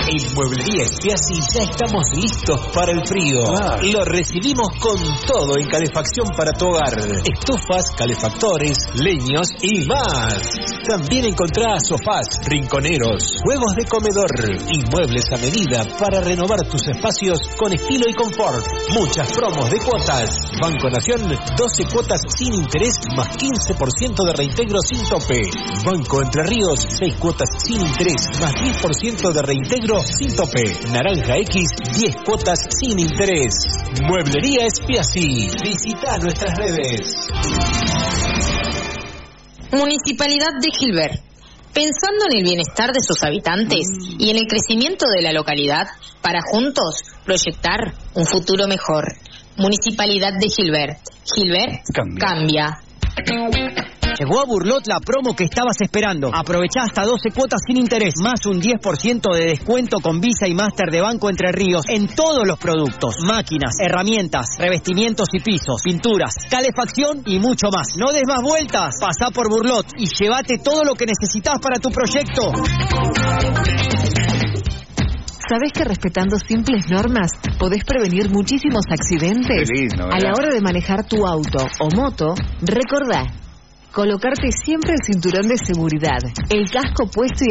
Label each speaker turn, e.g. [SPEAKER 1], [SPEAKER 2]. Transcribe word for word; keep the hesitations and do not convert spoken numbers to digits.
[SPEAKER 1] En Mueblería Spiazzi ya estamos listos para el frío.
[SPEAKER 2] Claro.
[SPEAKER 1] Lo recibimos con todo en calefacción para tu hogar. Estufas, calefactores, leños y más. También encontrás sofás, rinconeros, juegos de comedor y muebles a medida para renovar tus espacios con estilo y confort. Muchas promos de cuotas. Banco Nación, doce cuotas sin interés más quince por ciento de reintegro sin tope. Banco Entre Ríos, seis cuotas sin interés más diez por ciento de reintegro sin tope. Naranja X, diez cuotas sin interés. Mueblería Spiazzi. Visita nuestras redes.
[SPEAKER 3] Municipalidad de Gilbert. Pensando en el bienestar de sus habitantes y en el crecimiento de la localidad, para juntos proyectar un futuro mejor. Municipalidad de Gilbert. Gilbert
[SPEAKER 2] Cambia.
[SPEAKER 3] cambia.
[SPEAKER 4] Llegó a Burlot la promo que estabas esperando. Aprovechá hasta doce cuotas sin interés, más un diez por ciento de descuento con Visa y Master de Banco Entre Ríos en todos los productos. Máquinas, herramientas, revestimientos y pisos, pinturas, calefacción y mucho más. No des más vueltas. Pasá por Burlot y llévate todo lo que necesitas para tu proyecto.
[SPEAKER 5] ¿Sabés que respetando simples normas podés prevenir muchísimos accidentes?
[SPEAKER 2] Feliz, ¿no?
[SPEAKER 5] A la hora de manejar tu auto o moto, recordá colocarte siempre el cinturón de seguridad, el casco puesto y